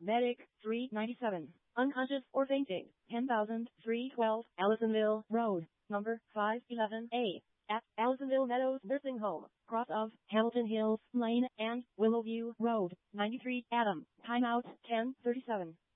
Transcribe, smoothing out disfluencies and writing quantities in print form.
Medic, 397. Unconscious or fainting, 10,312 Allisonville Road, number 511A. At Allisonville Meadows Nursing Home, cross of Hamilton Hills Lane and Willowview Road, 93 Adam. Timeout, 10:37.